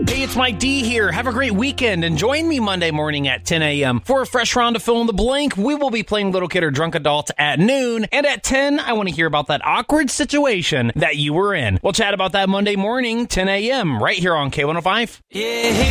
Hey, it's Mike D here. Have a great weekend and join me Monday morning at 10 a.m. for a fresh round of Fill in the Blank. We will be playing Little Kid or Drunk Adult at noon. And at 10, I want to hear about that awkward situation that you were in. We'll chat about that Monday morning, 10 a.m. right here on K105. Yeah.